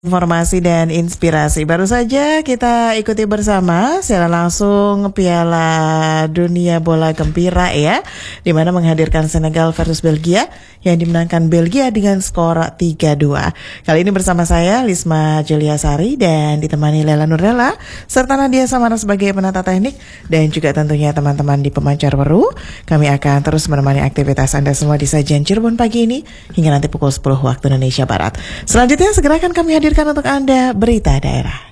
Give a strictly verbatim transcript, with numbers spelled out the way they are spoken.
Informasi dan inspirasi. Baru saja kita ikuti bersama secara langsung Piala Dunia Bola Gembira ya, di mana menghadirkan Senegal versus Belgia yang dimenangkan Belgia dengan skor tiga dua. Kali ini bersama saya Lisma Juliasari dan ditemani Lela Nurlela serta Nadia Samara sebagai penata teknik dan juga tentunya teman-teman di Pemancar Weru. Kami akan terus menemani aktivitas Anda semua di sajian Cirebon pagi ini hingga nanti pukul sepuluh waktu Indonesia Barat. Selanjutnya segera akan kami hadirkan untuk Anda berita daerah.